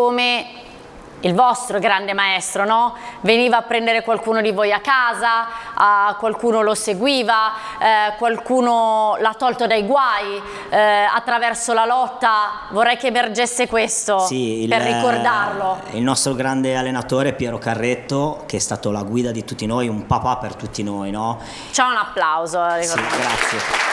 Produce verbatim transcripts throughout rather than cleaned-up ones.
come il vostro grande maestro, no? Veniva a prendere qualcuno di voi a casa, a qualcuno lo seguiva, eh, qualcuno l'ha tolto dai guai, eh, attraverso la lotta. Vorrei che emergesse questo, sì, il, per ricordarlo. Il nostro grande allenatore Piero Carretto, che è stato la guida di tutti noi, un papà per tutti noi, no? C'è un applauso. Sì, grazie.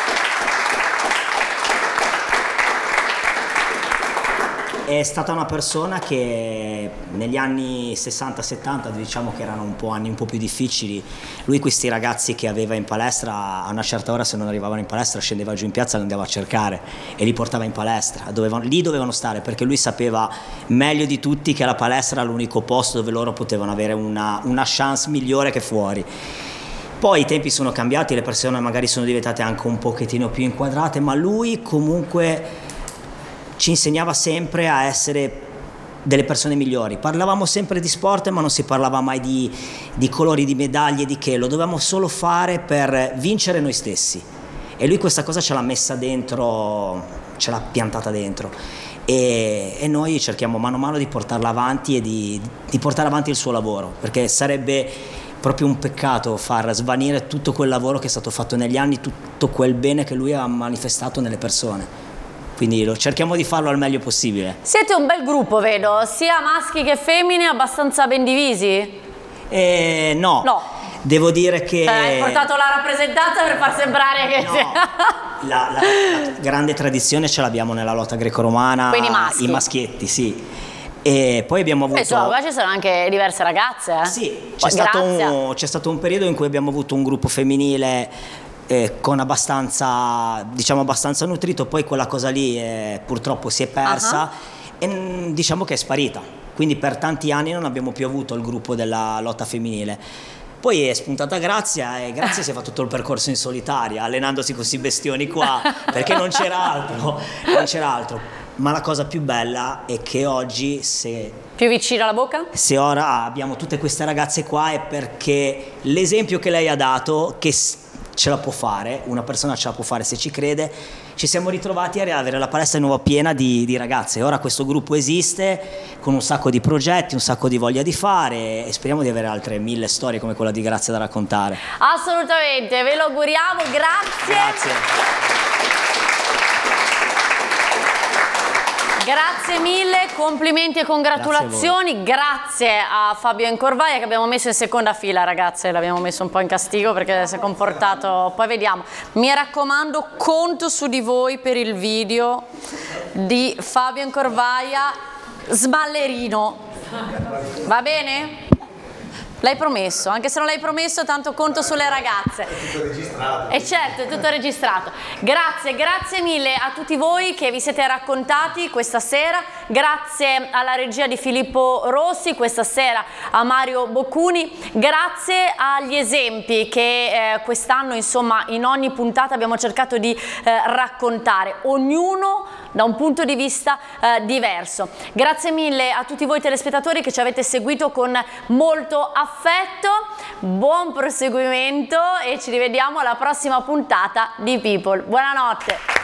È stata una persona che negli anni sessanta settanta, diciamo che erano un po' anni un po' più difficili, lui questi ragazzi che aveva in palestra, a una certa ora se non arrivavano in palestra scendeva giù in piazza e li andava a cercare e li portava in palestra, dovevano, lì dovevano stare, perché lui sapeva meglio di tutti che la palestra era l'unico posto dove loro potevano avere una, una chance migliore che fuori. Poi i tempi sono cambiati, le persone magari sono diventate anche un pochettino più inquadrate, ma lui comunque ci insegnava sempre a essere delle persone migliori. Parlavamo sempre di sport, ma non si parlava mai di, di colori, di medaglie, di che. Lo dovevamo solo fare per vincere noi stessi. E lui questa cosa ce l'ha messa dentro, ce l'ha piantata dentro. E, e noi cerchiamo mano a mano di portarla avanti e di, di portare avanti il suo lavoro, perché sarebbe proprio un peccato far svanire tutto quel lavoro che è stato fatto negli anni, tutto quel bene che lui ha manifestato nelle persone. Quindi lo cerchiamo di farlo al meglio possibile. Siete un bel gruppo, vedo, sia maschi che femmine, abbastanza ben divisi? Eh, no. No. Devo dire che... Eh, hai portato la rappresentanza per far sembrare che... No. La, la, la grande tradizione ce l'abbiamo nella lotta greco-romana. Quindi maschi. I maschietti, sì. E poi abbiamo avuto... Insomma, qua ci sono anche diverse ragazze, eh? Sì, c'è stato, un, c'è stato un periodo in cui abbiamo avuto un gruppo femminile Eh, con abbastanza, diciamo abbastanza nutrito, poi quella cosa lì eh, purtroppo si è persa uh-huh. e diciamo che è sparita, quindi per tanti anni non abbiamo più avuto il gruppo della lotta femminile. Poi è spuntata Grazia e Grazia si è fatto tutto il percorso in solitaria, allenandosi con questi bestioni qua, perché non c'era altro, non c'era altro. Ma la cosa più bella è che oggi, se più vicino alla bocca? Se ora abbiamo tutte queste ragazze qua è perché l'esempio che lei ha dato, che ce la può fare, una persona ce la può fare se ci crede, ci siamo ritrovati a avere la palestra di nuovo piena di, di ragazze. Ora questo gruppo esiste con un sacco di progetti, un sacco di voglia di fare e speriamo di avere altre mille storie come quella di Grazia da raccontare. Assolutamente, ve lo auguriamo, grazie. Grazie. Grazie mille, complimenti e congratulazioni, grazie a, grazie a Fabio Incorvaia che abbiamo messo in seconda fila, ragazze, l'abbiamo messo un po' in castigo perché si è comportato, poi vediamo. Mi raccomando, conto su di voi per il video di Fabio Incorvaia sballerino, va bene? L'hai promesso, anche se non l'hai promesso, tanto conto sulle ragazze. È tutto registrato. E certo, è tutto registrato. Grazie, grazie mille a tutti voi che vi siete raccontati questa sera. Grazie alla regia di Filippo Rossi, questa sera a Mario Boccuni. Grazie agli esempi che eh, quest'anno, insomma, in ogni puntata abbiamo cercato di eh, raccontare. Ognuno da un punto di vista eh, diverso. Grazie mille a tutti voi telespettatori che ci avete seguito con molto affetto. Buon proseguimento e ci rivediamo alla prossima puntata di People. Buonanotte.